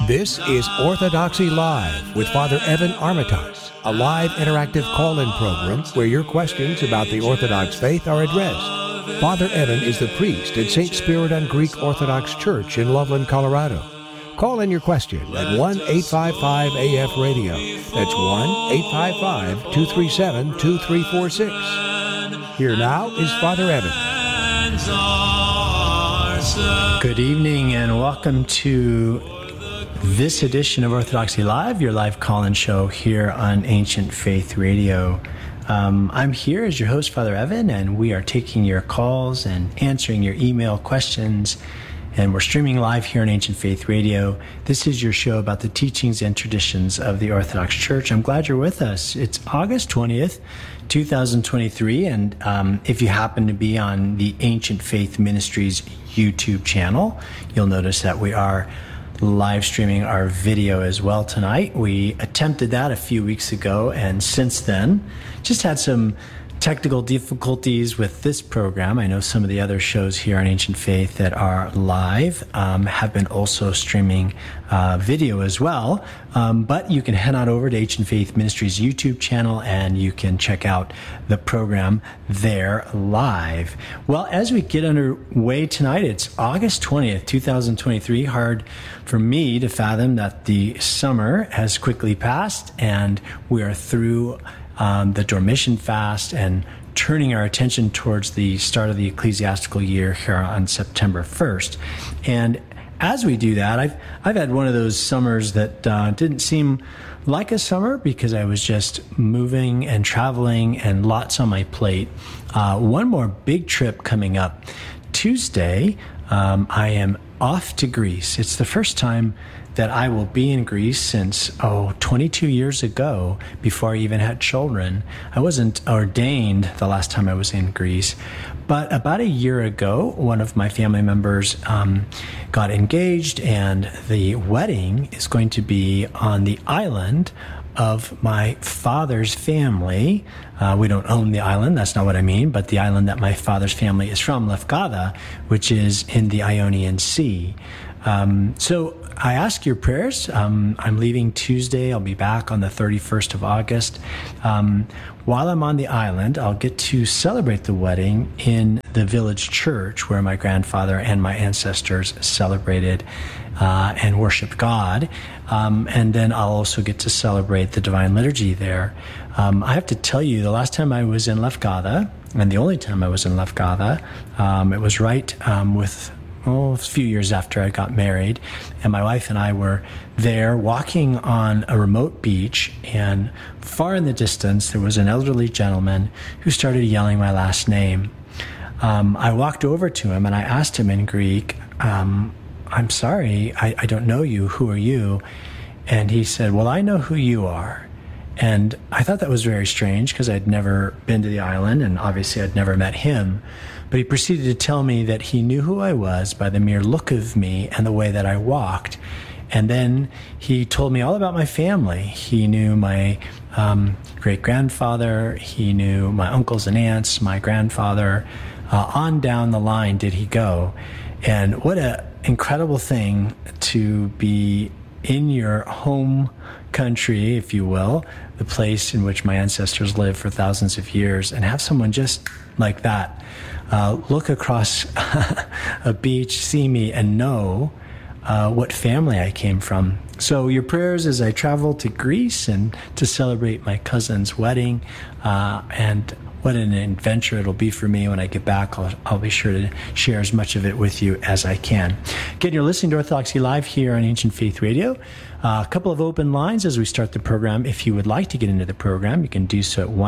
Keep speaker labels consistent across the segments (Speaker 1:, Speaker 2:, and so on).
Speaker 1: This is Orthodoxy Live with Father Evan Armitage, a live interactive call-in program where your questions about the Orthodox faith are addressed. Father Evan is the priest at St. Spiridon Greek Orthodox Church in Loveland, Colorado. Call in your question at 1-855-AF-RADIO. That's 1-855-237-2346. Here now is Father Evan.
Speaker 2: Good evening and welcome to this edition of Orthodoxy Live, your live call-in show here on Ancient Faith Radio. I'm here as your host, Father Evan, and we are taking your calls and answering your email questions. And we're streaming live here on Ancient Faith Radio. This is your show about the teachings and traditions of the Orthodox Church. I'm glad you're with us. It's August 20th, 2023. And if you happen to be on the Ancient Faith Ministries YouTube channel, you'll notice that we are live streaming our video as well tonight. We attempted that a few weeks ago, and since then, just had some technical difficulties with this program. I know some of the other shows here on Ancient Faith that are live have been also streaming video as well. But you can head on over to Ancient Faith Ministries YouTube channel and you can check out the program there live. Well, as we get underway tonight, it's August 20th, 2023. Hard for me to fathom that the summer has quickly passed and we are through the Dormition fast and turning our attention towards the start of the ecclesiastical year here on September 1st. And as we do that, I've had one of those summers that didn't seem like a summer because I was just moving and traveling and lots on my plate. One more big trip coming up. Tuesday, I am off to Greece. It's the first time that I will be in Greece since, 22 years ago, before I even had children. I wasn't ordained the last time I was in Greece, but about a year ago, one of my family members got engaged, and the wedding is going to be on the island of my father's family. We don't own the island, that's not what I mean, but the island that my father's family is from, Lefkada, which is in the Ionian Sea. So I ask your prayers. I'm leaving Tuesday. I'll be back on the 31st of August. While I'm on the island, I'll get to celebrate the wedding in the village church where my grandfather and my ancestors celebrated and worshiped God. And then I'll also get to celebrate the Divine Liturgy there. I have to tell you, the last time I was in Lefkada, and the only time I was in Lefkada, it was right with a few years after I got married, and my wife and I were there walking on a remote beach, and far in the distance there was an elderly gentleman who started yelling my last name. I walked over to him and I asked him in Greek, I'm sorry, I don't know you, who are you? And he said, well, I know who you are. And I thought that was very strange because I'd never been to the island and obviously I'd never met him. But he proceeded to tell me that he knew who I was by the mere look of me and the way that I walked. And then he told me all about my family. He knew my great-grandfather. He knew my uncles and aunts, my grandfather. On down the line did he go. And what an incredible thing to be in your home country, if you will, the place in which my ancestors lived for thousands of years, and have someone just like that look across a beach, see me, and know what family I came from. So your prayers as I travel to Greece and to celebrate my cousin's wedding, and what an adventure it'll be for me when I get back. I'll be sure to share as much of it with you as I can. Again, you're listening to Orthodoxy Live here on Ancient Faith Radio. A couple of open lines as we start the program. If you would like to get into the program, you can do so at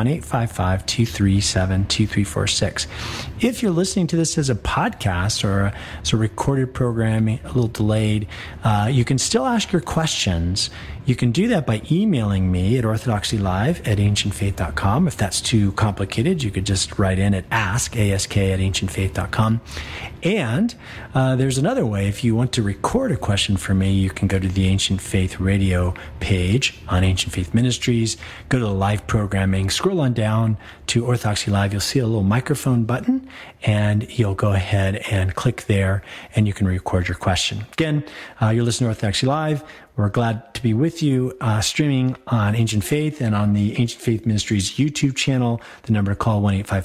Speaker 2: 1-855-237-2346. If you're listening to this as a podcast or as a recorded program, a little delayed, you can still ask your questions. You can do that by emailing me at orthodoxylive@ancientfaith.com. If that's too complicated, complicated, you could just write in at ask at ancientfaith.com. And there's another way. If you want to record a question for me, you can go to the Ancient Faith Radio page on Ancient Faith Ministries, go to the live programming, scroll on down to Orthodoxy Live. You'll see a little microphone button, and you'll go ahead and click there, and you can record your question. Again, you're listening to Orthodoxy Live. We're glad to be with you, streaming on Ancient Faith and on the Ancient Faith Ministries YouTube channel. The number to call,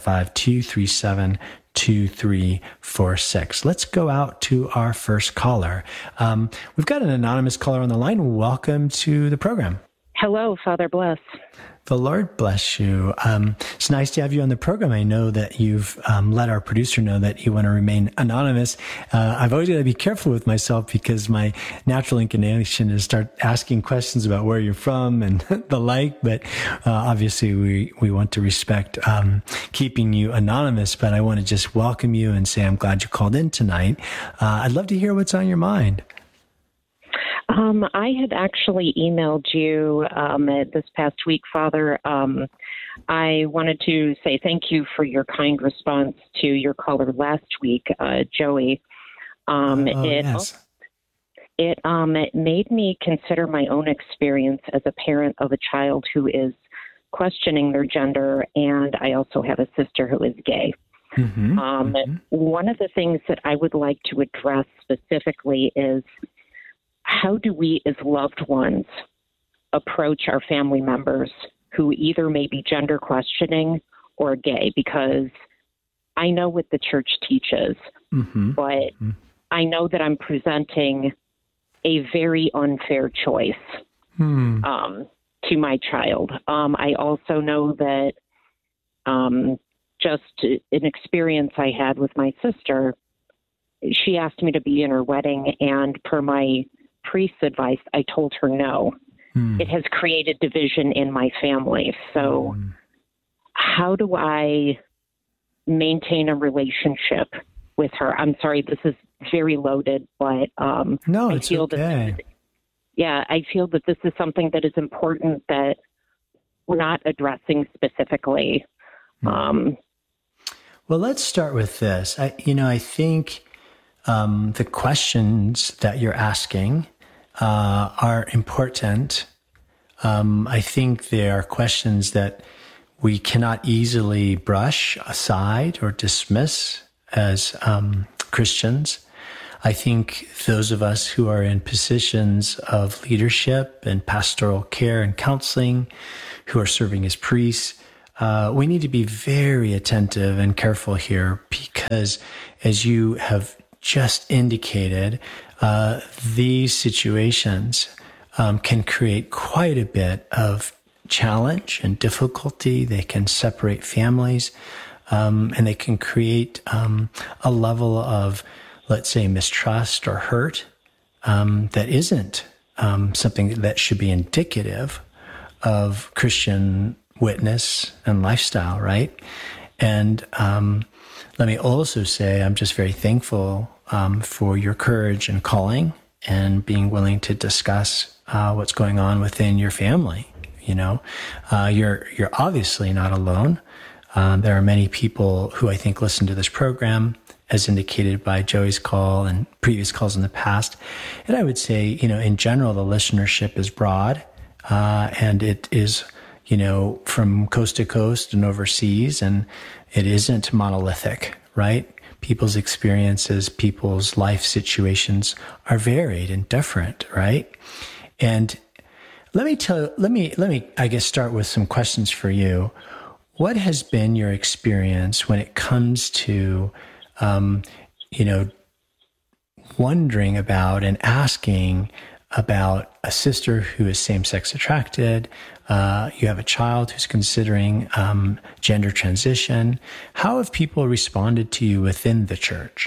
Speaker 2: 1-855-237-2346. Let's go out to our first caller. We've got an anonymous caller on the line. Welcome to the program.
Speaker 3: Hello, Father Bless.
Speaker 2: The Lord bless you. It's nice to have you on the program. I know that you've let our producer know that you want to remain anonymous. I've always got to be careful with myself because my natural inclination is start asking questions about where you're from and the like. But obviously, we want to respect keeping you anonymous. But I want to just welcome you and say I'm glad you called in tonight. I'd love to hear what's on your mind.
Speaker 3: I had actually emailed you this past week, Father. I wanted to say thank you for your kind response to your caller last week, Joey.
Speaker 2: Yes.
Speaker 3: It made me consider my own experience as a parent of a child who is questioning their gender, and I also have a sister who is gay. One of the things that I would like to address specifically is how do we as loved ones approach our family members who either may be gender questioning or gay? Because I know what the church teaches, but I know that I'm presenting a very unfair choice to my child. I also know that just an experience I had with my sister, she asked me to be in her wedding, and per my priest's advice, I told her no. It has created division in my family. So how do I maintain a relationship with her? I'm sorry, this is very loaded, but
Speaker 2: no,
Speaker 3: I
Speaker 2: it's
Speaker 3: feel
Speaker 2: okay.
Speaker 3: I feel that this is something that is important that we're not addressing specifically.
Speaker 2: Well, let's start with this. I think the questions that you're asking are important. I think they are questions that we cannot easily brush aside or dismiss as Christians. I think those of us who are in positions of leadership and pastoral care and counseling, who are serving as priests, we need to be very attentive and careful here because, as you have just indicated, these situations can create quite a bit of challenge and difficulty. They can separate families, and they can create a level of, let's say, mistrust or hurt that isn't something that should be indicative of Christian witness and lifestyle, right? And let me also say I'm just very thankful for your courage and calling and being willing to discuss what's going on within your family. You're obviously not alone. There are many people who I think listen to this program, as indicated by Joey's call and previous calls in the past. And I would say, in general, the listenership is broad, and it is, from coast to coast and overseas, and it isn't monolithic, right? People's experiences, people's life situations are varied and different, right? And let me, I guess, start with some questions for you. What has been your experience when it comes to, wondering about and asking about a sister who is same-sex attracted? You have a child who's considering gender transition. How have people responded to you within the church?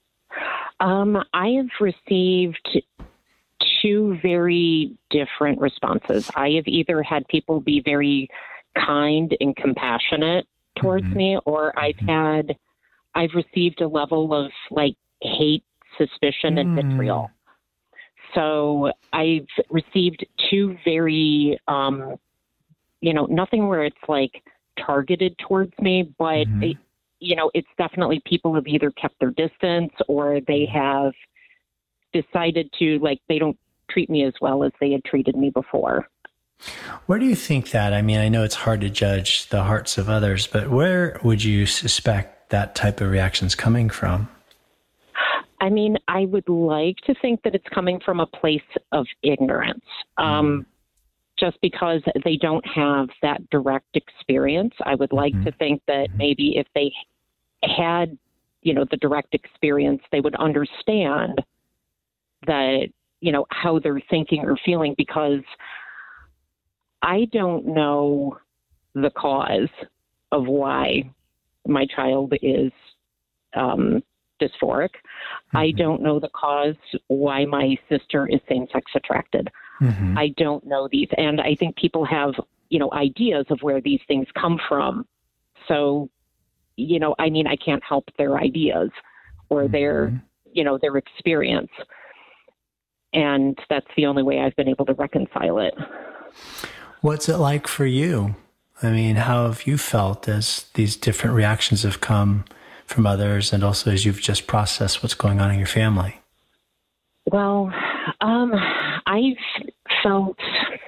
Speaker 3: I have received two very different responses. I have either had people be very kind and compassionate towards me, or I've received a level of hate, suspicion, and vitriol. So I've received two very, nothing where it's targeted towards me, but it's definitely people have either kept their distance or they have decided to, like, they don't treat me as well as they had treated me before.
Speaker 2: Where do you think that? I mean, I know it's hard to judge the hearts of others, but where would you suspect that type of reaction's coming from?
Speaker 3: I mean, I would like to think that it's coming from a place of ignorance, just because they don't have that direct experience. I would like to think that maybe if they had, the direct experience, they would understand that, how they're thinking or feeling, because I don't know the cause of why my child is dysphoric. I don't know the cause why my sister is same-sex attracted. I don't know these. And I think people have, ideas of where these things come from. So, I can't help their ideas or their experience. And that's the only way I've been able to reconcile it.
Speaker 2: What's it like for you? I mean, how have you felt as these different reactions have come from others, and also as you've just processed what's going on in your family?
Speaker 3: Well, I've felt,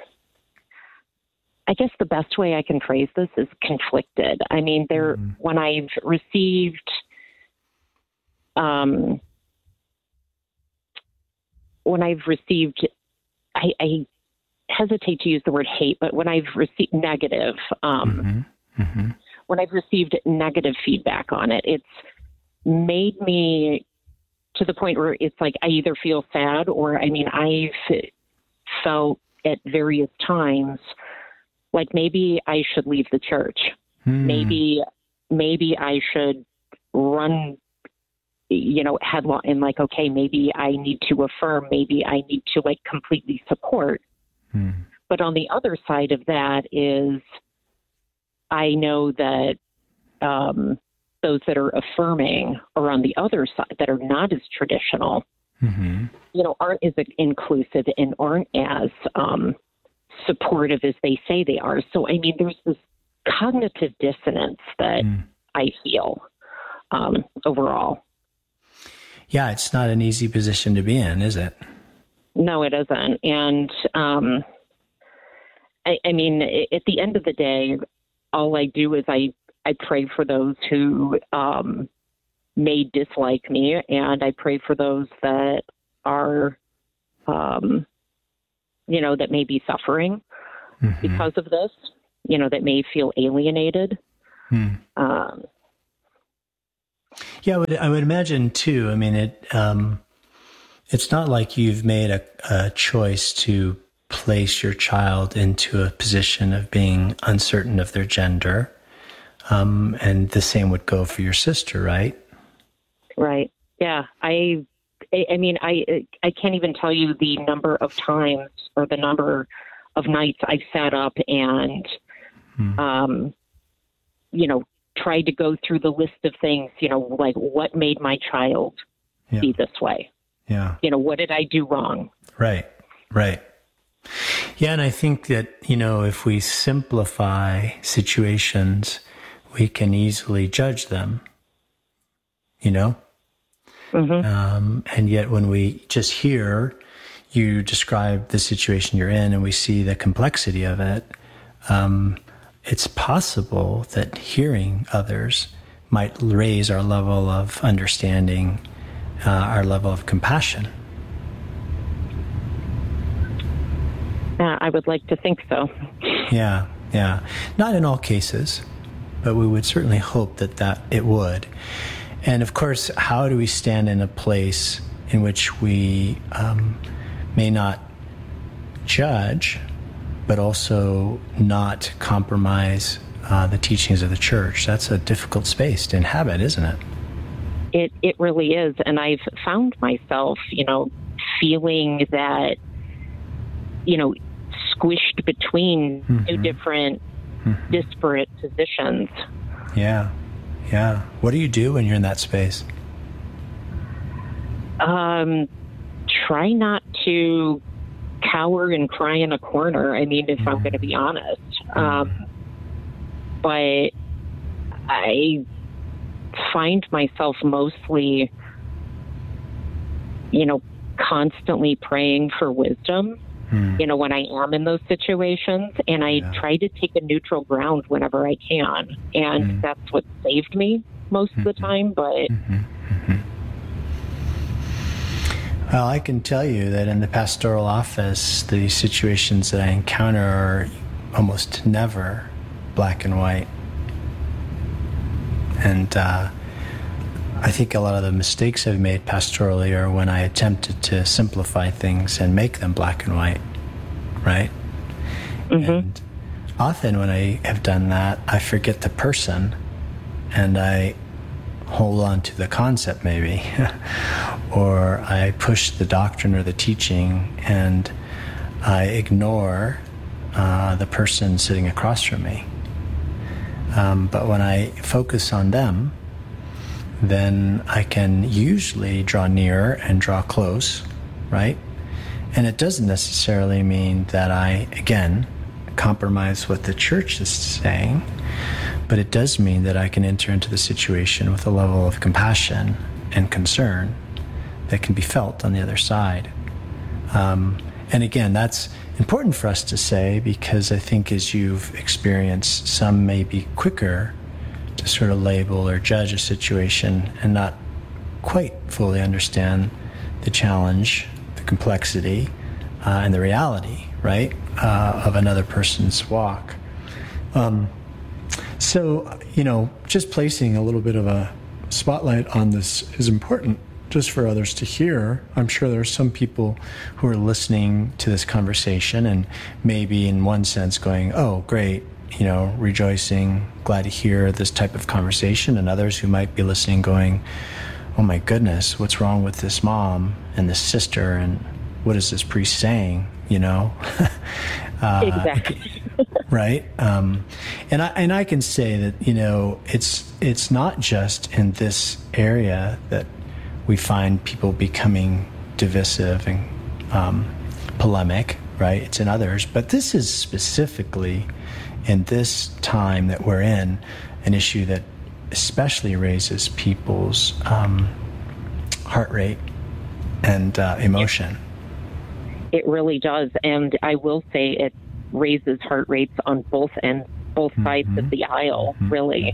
Speaker 3: I guess the best way I can phrase this is conflicted. I mean, when I've received, I hesitate to use the word hate, but when I've received negative, when I've received negative feedback on it, it's made me to the point where it's like I either feel sad or, I've felt at various times like maybe I should leave the church. Maybe I should run, headlong and like, okay, maybe I need to affirm, maybe I need to like completely support. But on the other side of that is I know that those that are affirming are on the other side that are not as traditional, aren't as inclusive and aren't as supportive as they say they are. So, there's this cognitive dissonance that I feel overall.
Speaker 2: Yeah, it's not an easy position to be in, is it?
Speaker 3: No, it isn't. And at the end of the day, all I do is I pray for those who may dislike me, and I pray for those that are, that may be suffering because of this, that may feel alienated.
Speaker 2: Yeah, I would imagine too. It's not like you've made a choice to place your child into a position of being uncertain of their gender. And the same would go for your sister, right?
Speaker 3: Right. Yeah. I can't even tell you the number of times or the number of nights I've sat up and, tried to go through the list of things, like what made my child be this way?
Speaker 2: Yeah.
Speaker 3: What did I do wrong?
Speaker 2: Right. Yeah. And I think that, if we simplify situations, we can easily judge them, and yet when we just hear you describe the situation you're in and we see the complexity of it, it's possible that hearing others might raise our level of understanding, our level of compassion.
Speaker 3: I would like to think so.
Speaker 2: Yeah. Not in all cases, but we would certainly hope that it would. And of course, how do we stand in a place in which we may not judge, but also not compromise the teachings of the church? That's a difficult space to inhabit, isn't it?
Speaker 3: It really is. And I've found myself, feeling that, squished between two different disparate positions. Yeah.
Speaker 2: What do you do when you're in that space?
Speaker 3: Try not to cower and cry in a corner. If I'm going to be honest, but I find myself mostly, constantly praying for wisdom, when I am in those situations. And I try to take a neutral ground whenever I can. And that's what saved me most of the time. But
Speaker 2: well, I can tell you that in the pastoral office, the situations that I encounter are almost never black and white. And I think a lot of the mistakes I've made pastorally are when I attempted to simplify things and make them black and white, right? And often when I have done that, I forget the person and I hold on to the concept maybe, or I push the doctrine or the teaching and I ignore the person sitting across from me. But when I focus on them, then I can usually draw near and draw close, right? And it doesn't necessarily mean that I, again, compromise what the church is saying, but it does mean that I can enter into the situation with a level of compassion and concern that can be felt on the other side. And again, that's important for us to say because I think as you've experienced, some may be quicker to sort of label or judge a situation and not quite fully understand the challenge, the complexity, and the reality, right, of another person's walk. So, just placing a little bit of a spotlight on this is important just for others to hear. I'm sure there are some people who are listening to this conversation and maybe in one sense going, oh, great, rejoicing, glad to hear this type of conversation, and others who might be listening going, oh my goodness, what's wrong with this mom and this sister, and what is this priest saying,
Speaker 3: Exactly.
Speaker 2: Right? And I can say that, it's not just in this area that we find people becoming divisive and polemic, right? It's in others, but this is specifically in this time that we're in, an issue that especially raises people's heart rate and emotion.
Speaker 3: It really does. And I will say it raises heart rates on both sides of the aisle, really.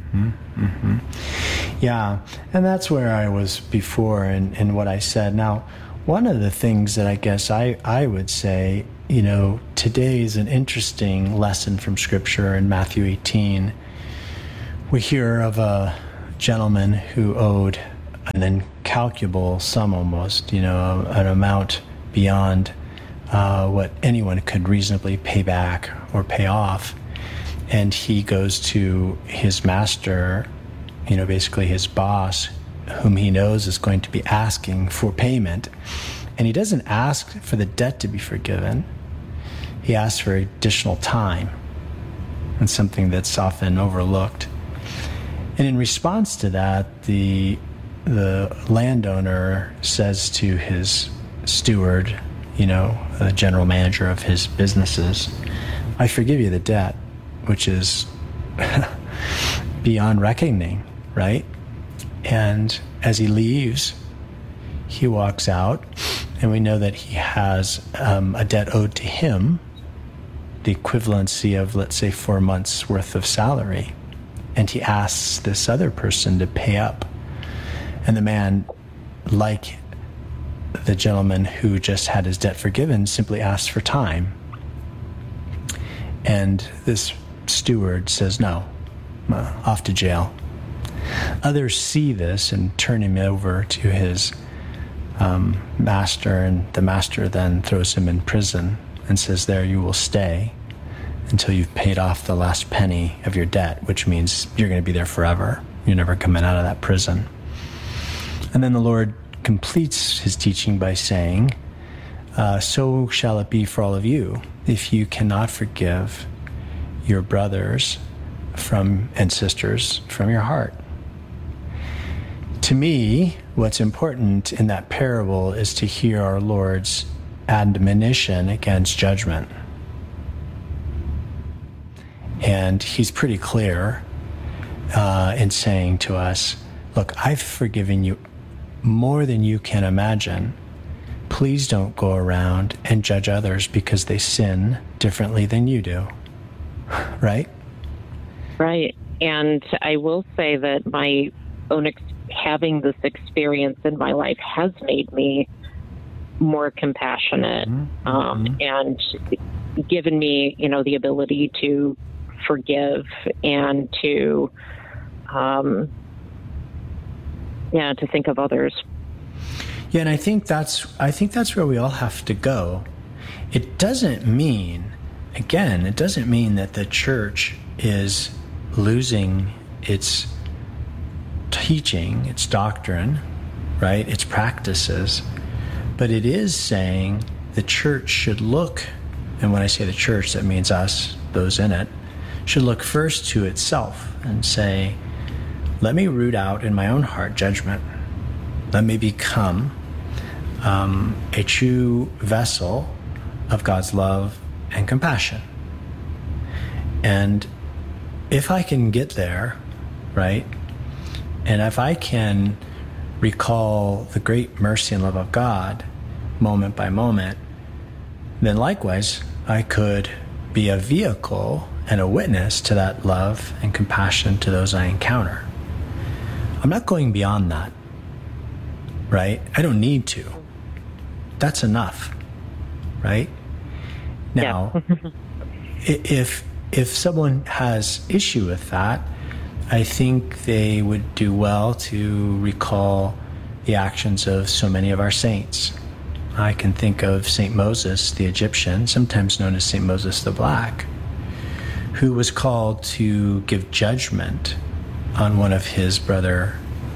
Speaker 2: Yeah, and that's where I was before in what I said. Now, one of the things that I guess I would say, today is an interesting lesson from Scripture in Matthew 18. We hear of a gentleman who owed an incalculable sum almost, an amount beyond what anyone could reasonably pay back or pay off. And he goes to his master, basically his boss, whom he knows is going to be asking for payment. And he doesn't ask for the debt to be forgiven. He asks for additional time. And something that's often overlooked. And in response to that, the landowner says to his steward, the general manager of his businesses, I forgive you the debt, which is beyond reckoning, right? And as he leaves, he walks out, and we know that he has a debt owed to him, the equivalency of, let's say, 4 months' worth of salary. And he asks this other person to pay up. And the man, like the gentleman who just had his debt forgiven, simply asks for time. And this steward says, no, off to jail. Others see this and turn him over to his master, and the master then throws him in prison and says, there you will stay until you've paid off the last penny of your debt, which means you're going to be there forever. You're never coming out of that prison. And then the Lord completes his teaching by saying, so shall it be for all of you, if you cannot forgive your brothers and sisters from your heart. To me, what's important in that parable is to hear our Lord's admonition against judgment. And he's pretty clear in saying to us, look, I've forgiven you more than you can imagine. Please don't go around and judge others because they sin differently than you do. Right?
Speaker 3: Right. And I will say that my own having this experience in my life has made me more compassionate, and given me, the ability to forgive and to, to think of others.
Speaker 2: Yeah, and I think that's where we all have to go. It doesn't mean that the church is losing its teaching, its doctrine, right? Its practices. But it is saying the church should look, and when I say the church, that means us, those in it, should look first to itself and say, let me root out in my own heart judgment. Let me become a true vessel of God's love and compassion. And if I can get there, right, and if I can recall the great mercy and love of God moment by moment, then likewise I could be a vehicle and a witness to that love and compassion to those I encounter. I'm not going beyond that, right? I don't need to. That's enough, right? Now, if someone has issue with that, I think they would do well to recall the actions of so many of our saints. I can think of St. Moses, the Egyptian, sometimes known as St. Moses the Black, who was called to give judgment on one of his brother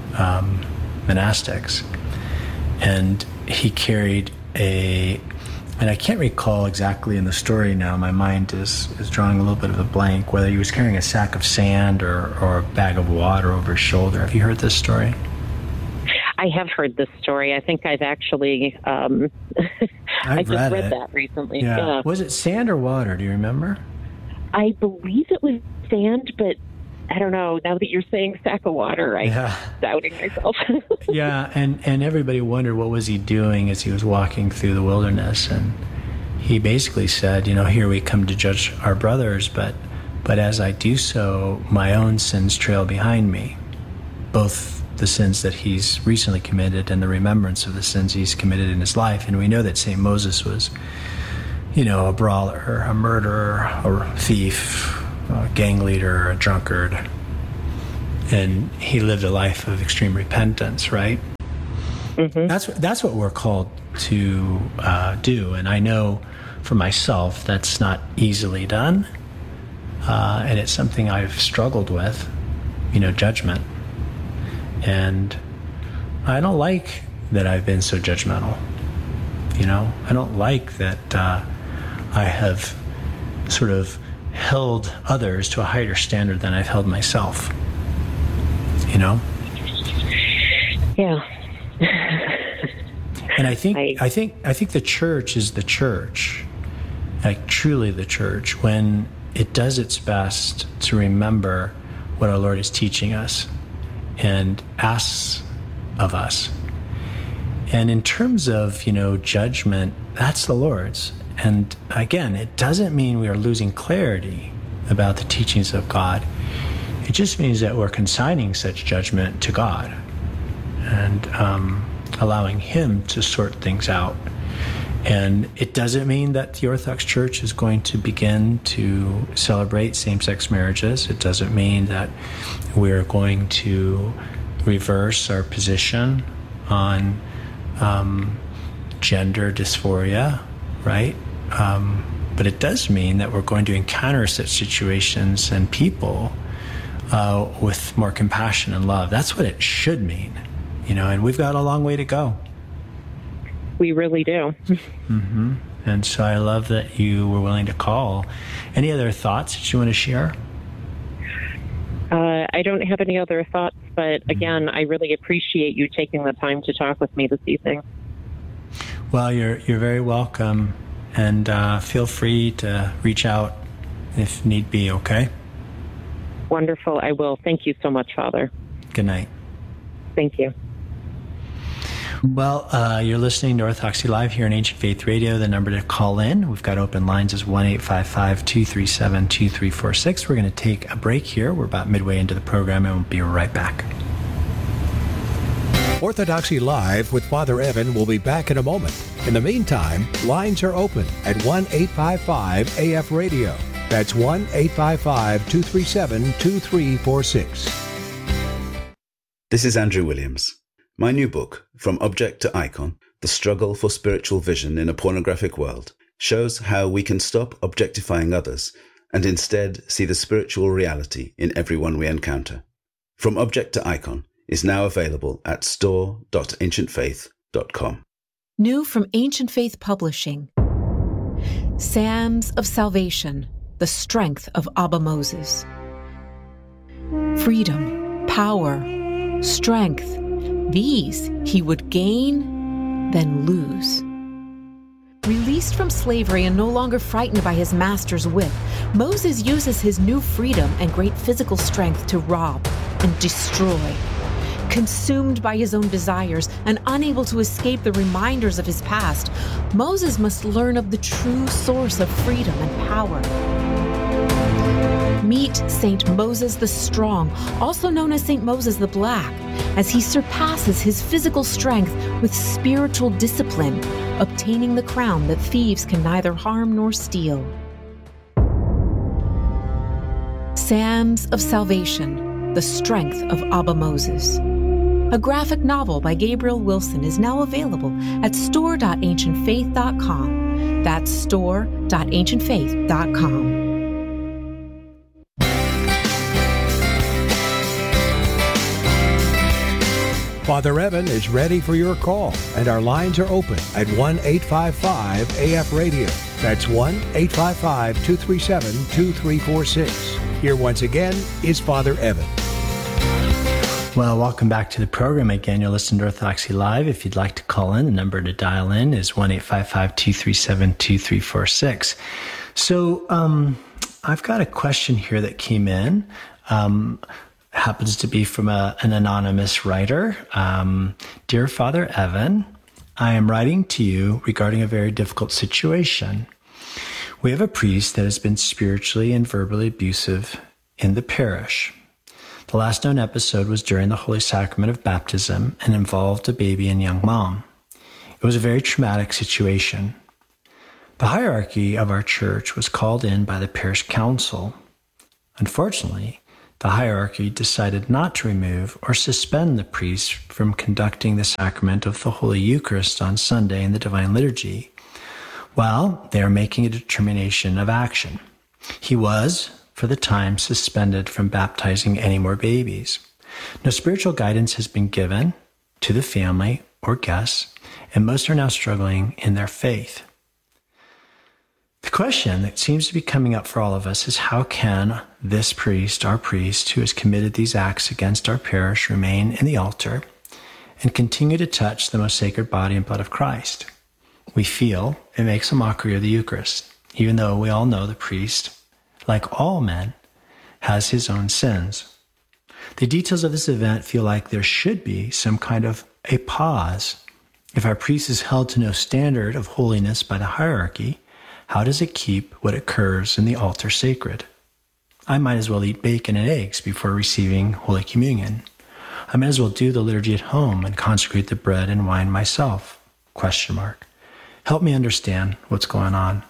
Speaker 2: monastics. And he carried and I can't recall exactly in the story now, my mind is drawing a little bit of a blank, whether he was carrying a sack of sand or a bag of water over his shoulder. Have you heard this story?
Speaker 3: I have heard this story. I think I've actually, I just read that recently.
Speaker 2: Yeah. Was it sand or water? Do you remember?
Speaker 3: I believe it was sand, but I don't know. Now that you're saying sack of water, I'm doubting myself.
Speaker 2: Yeah, and everybody wondered what was he doing as he was walking through the wilderness. And he basically said, here we come to judge our brothers, but as I do so, my own sins trail behind me, both the sins that he's recently committed and the remembrance of the sins he's committed in his life. And we know that St. Moses was, a brawler, a murderer, a thief, a gang leader, a drunkard, and he lived a life of extreme repentance, right? Mm-hmm. That's what we're called to do, and I know for myself that's not easily done, and it's something I've struggled with, judgment, and I don't like that I've been so judgmental. I don't like that I have sort of held others to a higher standard than I've held myself.
Speaker 3: Yeah.
Speaker 2: And I think the church is the church, like truly the church, when it does its best to remember what our Lord is teaching us and asks of us. And in terms of, judgment, that's the Lord's. And again, it doesn't mean we are losing clarity about the teachings of God. It just means that we're consigning such judgment to God and allowing Him to sort things out. And it doesn't mean that the Orthodox Church is going to begin to celebrate same-sex marriages. It doesn't mean that we're going to reverse our position on gender dysphoria, right? But it does mean that we're going to encounter such situations and people with more compassion and love. That's what it should mean, and we've got a long way to go.
Speaker 3: We really do.
Speaker 2: Mm-hmm. And so I love that you were willing to call. Any other thoughts that you want to share?
Speaker 3: I don't have any other thoughts, but again, I really appreciate you taking the time to talk with me this evening.
Speaker 2: Well, you're very welcome, and feel free to reach out if need be, okay?
Speaker 3: Wonderful. I will. Thank you so much, Father.
Speaker 2: Good night.
Speaker 3: Thank you.
Speaker 2: Well, you're listening to Orthodoxy Live here on Ancient Faith Radio. The number to call in, we've got open lines, is 1-855-237-2346. We're going to take a break here. We're about midway into the program, and we'll be right back.
Speaker 1: Orthodoxy Live with Father Evan will be back in a moment. In the meantime, lines are open at 1-855-AF-RADIO. That's 1-855-237-2346.
Speaker 4: This is Andrew Williams. My new book, From Object to Icon, The Struggle for Spiritual Vision in a Pornographic World, shows how we can stop objectifying others and instead see the spiritual reality in everyone we encounter. From Object to Icon is now available at store.ancientfaith.com.
Speaker 5: New from Ancient Faith Publishing. Sands of Salvation, the Strength of Abba Moses. Freedom, power, strength, these he would gain, then lose. Released from slavery and no longer frightened by his master's whip, Moses uses his new freedom and great physical strength to rob and destroy. Consumed by his own desires and unable to escape the reminders of his past, Moses must learn of the true source of freedom and power. Meet Saint Moses the Strong, also known as Saint Moses the Black, as he surpasses his physical strength with spiritual discipline, obtaining the crown that thieves can neither harm nor steal. Sands of Salvation, the Strength of Abba Moses. A graphic novel by Gabriel Wilson is now available at store.ancientfaith.com. That's store.ancientfaith.com.
Speaker 1: Father Evan is ready for your call, and our lines are open at 1-855-AF-RADIO. That's 1-855-237-2346. Here once again is Father Evan.
Speaker 2: Well, welcome back to the program again. You're listening to Orthodoxy Live. If you'd like to call in, the number to dial in is 1-855-237-2346. So I've got a question here that came in. Happens to be from an anonymous writer. Dear Father Evan, I am writing to you regarding a very difficult situation. We have a priest that has been spiritually and verbally abusive in the parish. The last known episode was during the Holy Sacrament of Baptism and involved a baby and young mom. It was a very traumatic situation. The hierarchy of our church was called in by the parish council. Unfortunately, the hierarchy decided not to remove or suspend the priest from conducting the sacrament of the Holy Eucharist on Sunday in the Divine Liturgy. Well, they are making a determination of action. He was, for the time, suspended from baptizing any more babies. No spiritual guidance has been given to the family or guests, and most are now struggling in their faith. The question that seems to be coming up for all of us is, how can this priest, our priest, who has committed these acts against our parish, remain in the altar and continue to touch the most sacred body and blood of Christ? We feel it makes a mockery of the Eucharist, even though we all know the priest, like all men, has his own sins. The details of this event feel like there should be some kind of a pause. If our priest is held to no standard of holiness by the hierarchy, how does it keep what occurs in the altar sacred? I might as well eat bacon and eggs before receiving Holy Communion. I might as well do the liturgy at home and consecrate the bread and wine myself? ? Help me understand what's going on.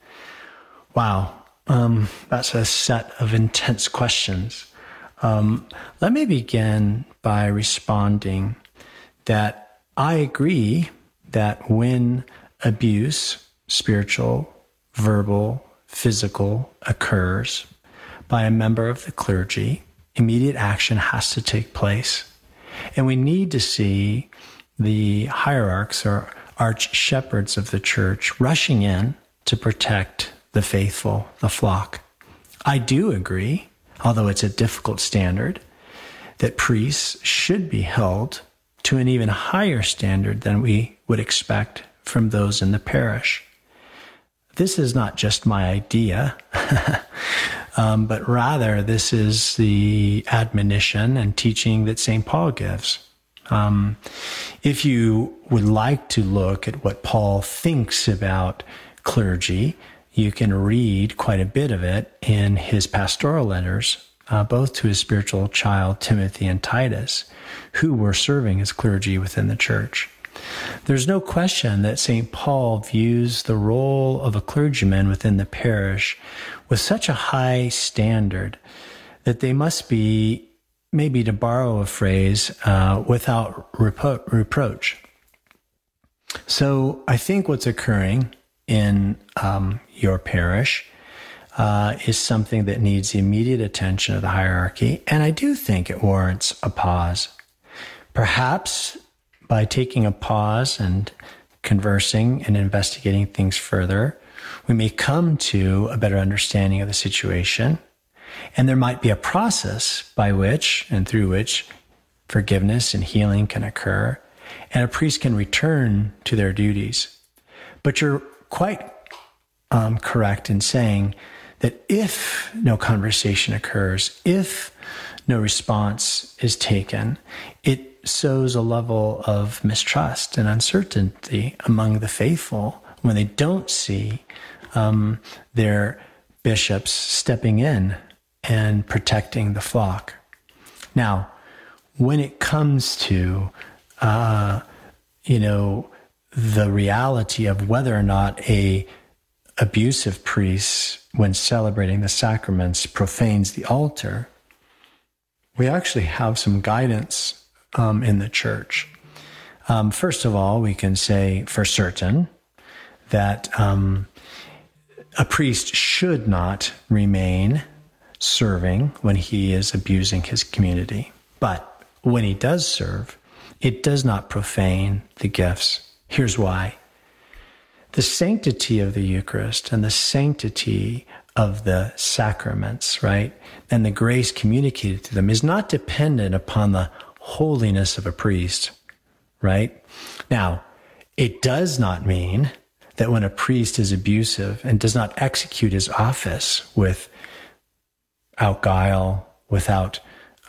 Speaker 2: Wow, that's a set of intense questions. Let me begin by responding that I agree that when abuse, spiritual, verbal, physical, occurs by a member of the clergy, immediate action has to take place. And we need to see the hierarchs or arch-shepherds of the church rushing in to protect the faithful, the flock. I do agree, although it's a difficult standard, that priests should be held to an even higher standard than we would expect from those in the parish. This is not just my idea. but rather this is the admonition and teaching that St. Paul gives. If you would like to look at what Paul thinks about clergy, you can read quite a bit of it in his pastoral letters, both to his spiritual child, Timothy and Titus, who were serving as clergy within the church. There's no question that St. Paul views the role of a clergyman within the parish with such a high standard that they must be, maybe to borrow a phrase, without reproach. So I think what's occurring in your parish is something that needs the immediate attention of the hierarchy, and I do think it warrants a pause. Perhaps by taking a pause and conversing and investigating things further, we may come to a better understanding of the situation, and there might be a process by which and through which forgiveness and healing can occur, and a priest can return to their duties. But you're quite correct in saying that if no conversation occurs, if no response is taken, it sows a level of mistrust and uncertainty among the faithful when they don't see their bishops stepping in and protecting the flock. Now, when it comes to, the reality of whether or not a abusive priest, when celebrating the sacraments, profanes the altar, we actually have some guidance in the church. First of all, we can say for certain that a priest should not remain serving when he is abusing his community. But when he does serve, it does not profane the gifts. Here's why. The sanctity of the Eucharist and the sanctity of the sacraments, right, and the grace communicated to them is not dependent upon the holiness of a priest, right? Now, it does not mean that when a priest is abusive and does not execute his office without guile, without,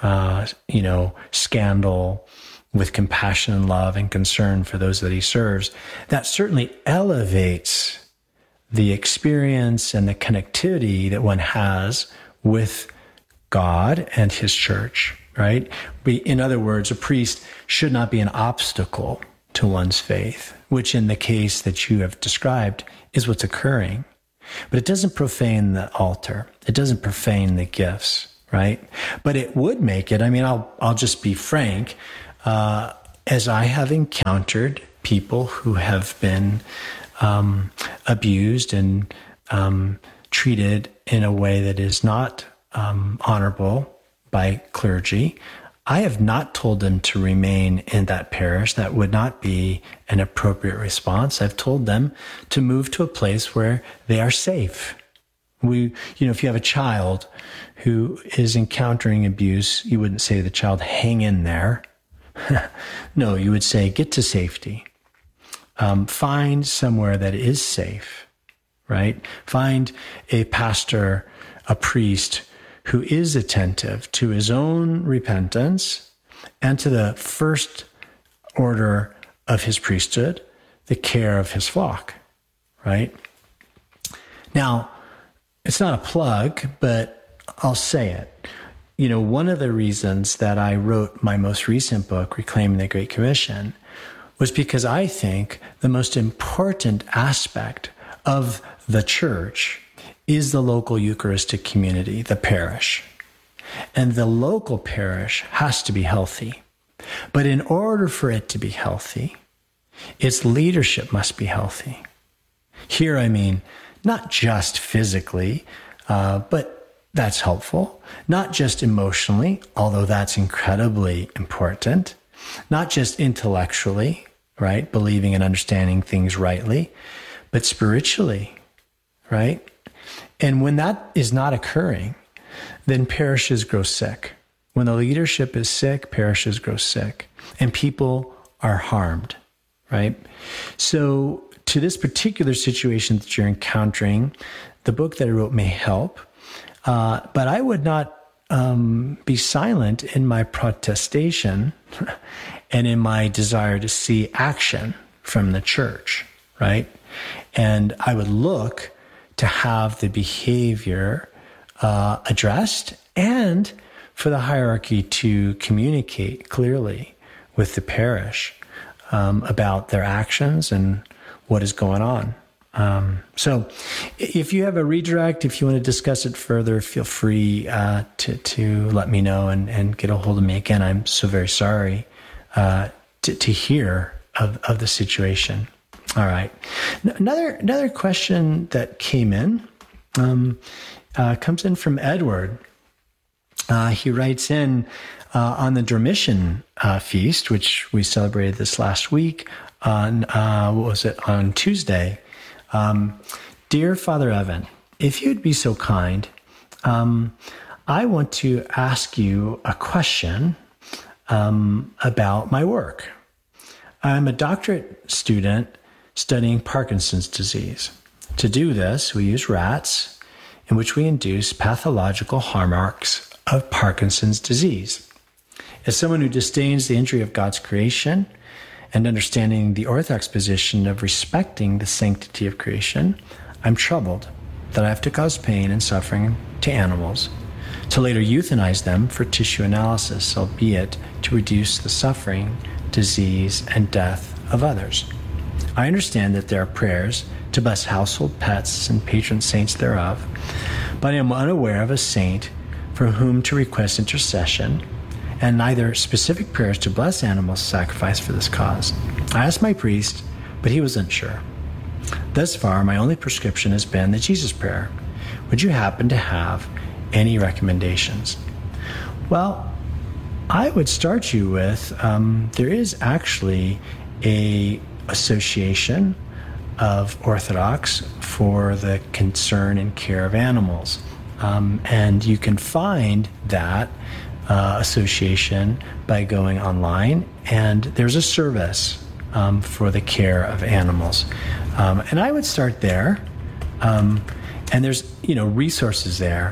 Speaker 2: scandal, with compassion and love and concern for those that he serves, that certainly elevates the experience and the connectivity that one has with God and his church, right? In other words, a priest should not be an obstacle to one's faith, which in the case that you have described is what's occurring. But it doesn't profane the altar. It doesn't profane the gifts, right? But it would make it, I'll just be frank, as I have encountered people who have been abused and treated in a way that is not honorable by clergy, I have not told them to remain in that parish. That would not be an appropriate response. I've told them to move to a place where they are safe. If you have a child who is encountering abuse, you wouldn't say to the child, hang in there. No, you would say, get to safety. Find somewhere that is safe, right? Find a pastor, a priest who is attentive to his own repentance and to the first order of his priesthood, the care of his flock, right? Now, it's not a plug, but I'll say it. One of the reasons that I wrote my most recent book, Reclaiming the Great Commission, was because I think the most important aspect of the church is the local Eucharistic community, the parish. And the local parish has to be healthy. But in order for it to be healthy, its leadership must be healthy. Here, not just physically, but that's helpful. Not just emotionally, although that's incredibly important. Not just intellectually, right? Believing and understanding things rightly, but spiritually, right? And when that is not occurring, then parishes grow sick. When the leadership is sick, parishes grow sick, and people are harmed, right? So to this particular situation that you're encountering, the book that I wrote may help. But I would not be silent in my protestation and in my desire to see action from the church, right? And I would look to have the behavior addressed and for the hierarchy to communicate clearly with the parish about their actions and what is going on. So if you have a redirect, if you want to discuss it further, feel free to let me know and get a hold of me. Again, I'm so very sorry to hear of the situation. All right. Another question that came in comes in from Edward. He writes in on the Dormition feast, which we celebrated this last week on, on Tuesday. Dear Father Evan, if you'd be so kind, I want to ask you a question about my work. I'm a doctorate student studying Parkinson's disease. To do this, we use rats in which we induce pathological hallmarks of Parkinson's disease. As someone who disdains the injury of God's creation and understanding the Orthodox position of respecting the sanctity of creation, I'm troubled that I have to cause pain and suffering to animals, to later euthanize them for tissue analysis, albeit to reduce the suffering, disease, and death of others. I understand that there are prayers to bless household pets and patron saints thereof, but I am unaware of a saint for whom to request intercession, and neither specific prayers to bless animals sacrificed for this cause. I asked my priest, but he was unsure. Thus far, my only prescription has been the Jesus prayer. Would you happen to have any recommendations? Well, I would start you with, there is actually a association of Orthodox for the concern and care of animals. And you can find that association by going online, and there's a service for the care of animals. And I would start there. And there's, resources there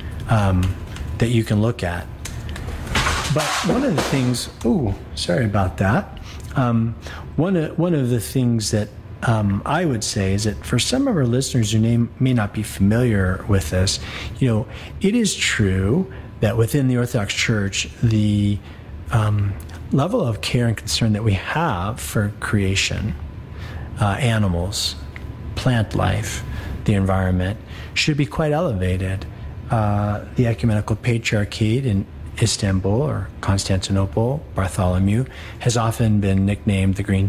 Speaker 2: that you can look at. But one of the things, sorry about that. One of the things that I would say is that for some of our listeners who may not be familiar with this, it is true that within the Orthodox Church, the level of care and concern that we have for creation, animals, plant life, the environment, should be quite elevated. The Ecumenical Patriarchate in Istanbul or Constantinople, Bartholomew, has often been nicknamed the Green